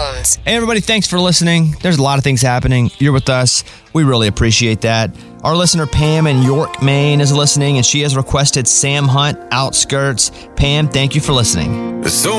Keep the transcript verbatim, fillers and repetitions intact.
Jones. Hey, everybody, thanks for listening. There's a lot of things happening. You're with us. We really appreciate that. Our listener, Pam in York, Maine, is listening, and she has requested Sam Hunt, Outskirts. Pam, thank you for listening. So